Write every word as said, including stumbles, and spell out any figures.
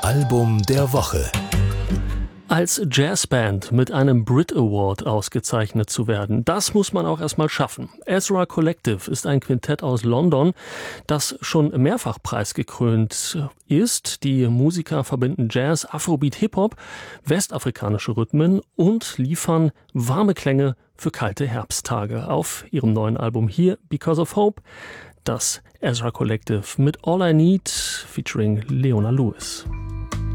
Album der Woche. Als Jazzband mit einem Brit Award ausgezeichnet zu werden, das muss man auch erstmal schaffen. Ezra Collective ist ein Quintett aus London, das schon mehrfach preisgekrönt ist. Die Musiker verbinden Jazz, Afrobeat, Hip-Hop, westafrikanische Rhythmen und liefern warme Klänge für kalte Herbsttage. Auf ihrem neuen Album hier, Because of Hope, das Ezra Collective mit All I Need featuring Leona Lewis.